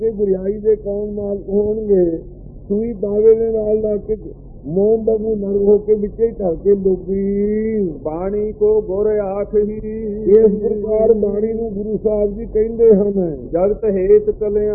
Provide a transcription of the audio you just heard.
ਕਿ ਗੁਰਿਆਈ ਦੇ ਕੌਣ ਨਾਲ ਹੋਣਗੇ। ਸੂਈ ਦਾਵੇ ਦੇ ਨਾਲ ਲਾ ਕੇ ਮੋਮ ਵਾਂਗੂ ਨਰਮ ਹੋ ਕੇ ਵਿੱਚੇ ਹੀ ਢਲ ਕੇ ਡੁੱਬੀ। ਬਾਣੀ ਕੋ ਗੁਰ ਆਖਹੀ, ਇਸ ਪ੍ਰਕਾਰ ਬਾਣੀ ਨੂੰ ਗੁਰੂ ਸਾਹਿਬ ਜੀ ਕਹਿੰਦੇ ਹਨ। ਜਗਤ ਹੇਤ ਕਲਿਆ